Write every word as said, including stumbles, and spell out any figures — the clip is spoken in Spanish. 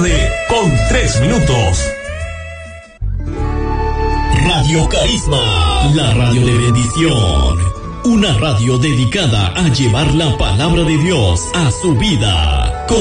tarde con tres minutos. Radio Carisma, la radio de bendición. Una radio dedicada a llevar la palabra de Dios a su vida. Con